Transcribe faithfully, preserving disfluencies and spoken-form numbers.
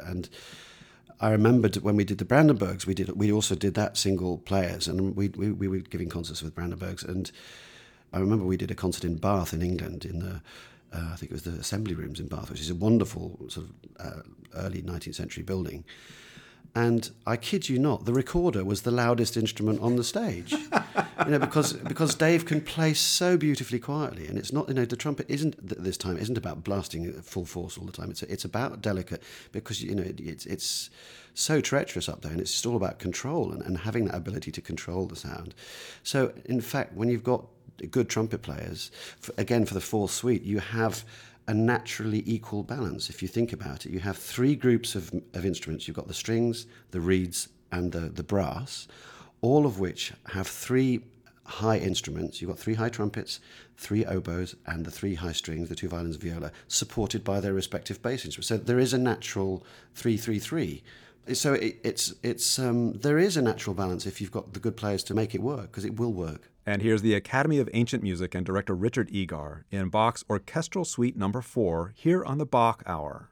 And I remembered when we did the Brandenburgs, we did we also did that single players, and we we, we were giving concerts with Brandenburgs. And I remember we did a concert in Bath in England in the uh, I think it was the Assembly Rooms in Bath, which is a wonderful sort of uh, early nineteenth century building. And I kid you not, the recorder was the loudest instrument on the stage. You know, because because Dave can play so beautifully quietly, and it's not, you know, the trumpet isn't this time isn't about blasting at full force all the time. It's it's about delicate, because you know it, it's it's so treacherous up there, and it's just all about control and, and having that ability to control the sound. So in fact, when you've got good trumpet players, for, again for the fourth suite, you have a naturally equal balance. If you think about it, you have three groups of, of instruments. You've got the strings, the reeds, and the, the brass, all of which have three high instruments. You've got three high trumpets, three oboes, and the three high strings, the two violins and viola, supported by their respective bass instruments. So there is a natural three three three. So it, it's it's um, there is a natural balance if you've got the good players to make it work, because it will work. And here's the Academy of Ancient Music and director Richard Egar in Bach's Orchestral Suite Number Four here on the Bach Hour.